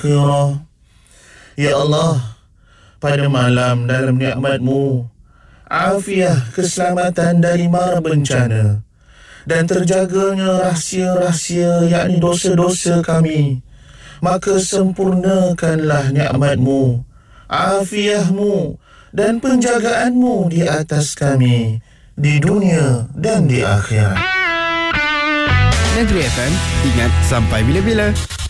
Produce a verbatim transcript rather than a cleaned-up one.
akhirah. Ya Allah, pada malam dalam nikmat-Mu, afiah keselamatan dari mara bencana dan terjaganya rahsia-rahsia yakni dosa-dosa kami, maka sempurnakanlah nikmat-Mu, afiah-Mu dan penjagaan-Mu di atas kami di dunia dan di akhirat. Negeri F M, ingat sampai bila-bila.